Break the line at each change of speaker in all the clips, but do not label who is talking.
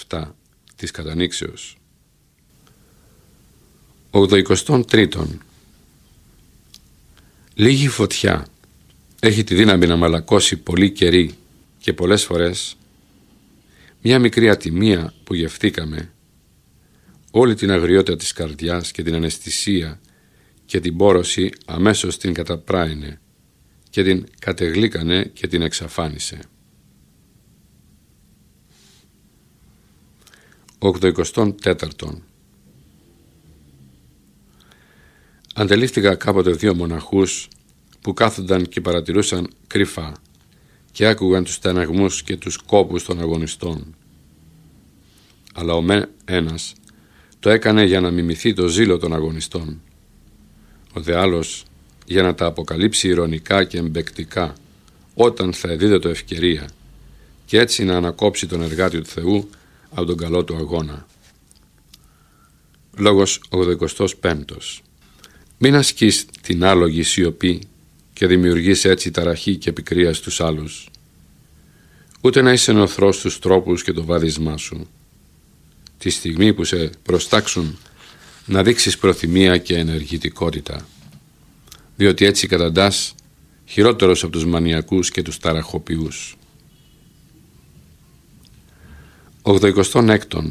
27 της κατανοίξεως. 83. Λίγη φωτιά έχει τη δύναμη να μαλακώσει πολύ καιρή και πολλές φορές μια μικρή ατιμία που γευθήκαμε, όλη την αγριότητα της καρδιάς και την αναισθησία και την πόρωση αμέσως την καταπράινε και την κατεγλίκανε και την εξαφάνισε. 84. Αντελήφθηκα κάποτε 2 μοναχούς που κάθονταν και παρατηρούσαν κρυφά και άκουγαν τους στεναγμούς και τους κόπους των αγωνιστών. Αλλά ο ένας το έκανε για να μιμηθεί το ζήλο των αγωνιστών, ο δε άλλος για να τα αποκαλύψει ειρωνικά και εμπεκτικά όταν θα εδίδεται ευκαιρία και έτσι να ανακόψει τον εργάτη του Θεού από τον καλό του αγώνα. Λόγος 85. Μην ασκείς την άλογη σιωπή και δημιουργείς έτσι ταραχή και πικρία στους άλλους, ούτε να είσαι νοθρός στους τρόπους και το βάδισμά σου. Τη στιγμή που σε προστάξουν να δείξεις προθυμία και ενεργητικότητα, διότι έτσι καταντάς χειρότερος από τους μανιακούς και τους ταραχοποιούς. 86.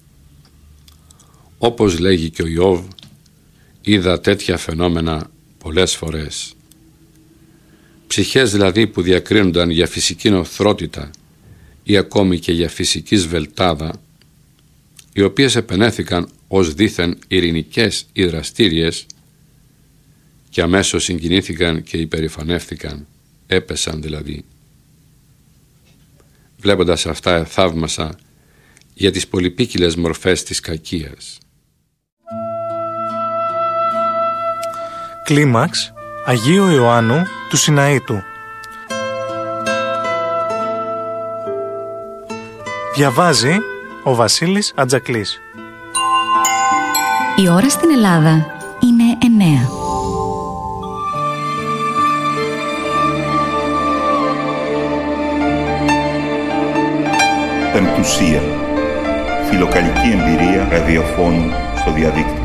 Όπως λέγει και ο Ιώβ, είδα τέτοια φαινόμενα πολλές φορές. Ψυχές δηλαδή που διακρίνονταν για φυσική νοθρότητα ή ακόμη και για φυσική σβελτάδα, οι οποίες επενέθηκαν ως δήθεν ειρηνικές ή δραστήριες και αμέσως συγκινήθηκαν και υπερηφανεύθηκαν, έπεσαν δηλαδή. Βλέποντας αυτά θαύμασα για τις πολυπίκυλες μορφές της κακίας.
Κλίμαξ Αγίου Ιωάννου του Σιναήτου. Διαβάζει ο Βασίλης Ατζακλής.
Η ώρα στην Ελλάδα είναι 9.
Πεμπτουσία. Φιλοκαλική εμπειρία ραδιοφώνου στο διαδίκτυο.